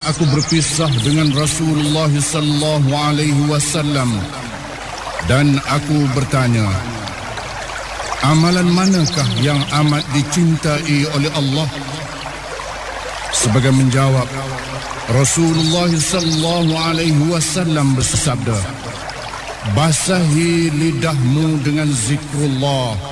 aku berpisah dengan Rasulullah sallallahu alaihi wasallam dan aku bertanya, amalan manakah yang amat dicintai oleh Allah? Sebagai menjawab, Rasulullah sallallahu alaihi wasallam bersabda, basahi lidahmu dengan zikrullah